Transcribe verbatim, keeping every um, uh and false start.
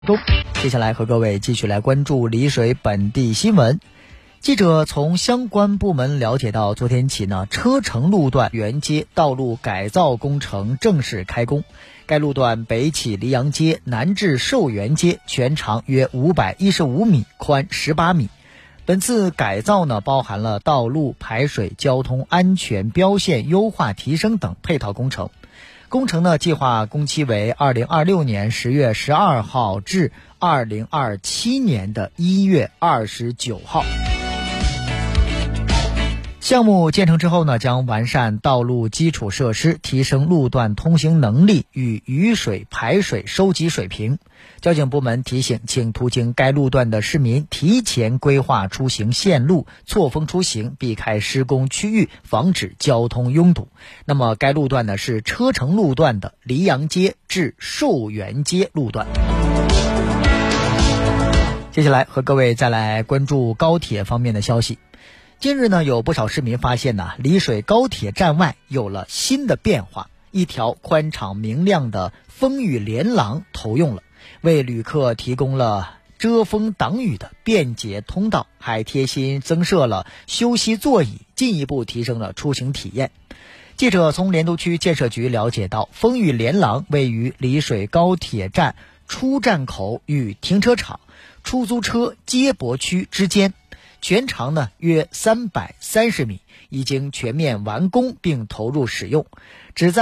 中，接下来和各位继续来关注丽水本地新闻。记者从相关部门了解到，昨天起呢，车城路段原街道路改造工程正式开工。该路段北起黎阳街，南至寿元街，全长约五百一十五米，宽十八米。本次改造呢，包含了道路排水、交通安全标线优化提升等配套工程。工程呢，计划工期为二零二六年十月十二号至二零二七年的一月二十九号。项目建成之后呢，将完善道路基础设施，提升路段通行能力与雨水排水收集水平。交警部门提醒，请途经该路段的市民提前规划出行线路，错峰出行，避开施工区域，防止交通拥堵。那么该路段呢，是车城路段的黎阳街至寿元街路段。接下来和各位再来关注高铁方面的消息。近日呢，有不少市民发现呢，丽水高铁站外有了新的变化，一条宽敞明亮的风雨连廊投用了，为旅客提供了遮风挡雨的便捷通道，还贴心增设了休息座椅，进一步提升了出行体验。记者从莲都区建设局了解到，风雨连廊位于丽水高铁站出站口与停车场、出租车接驳区之间，全长呢约三百三十米，已经全面完工并投入使用，旨在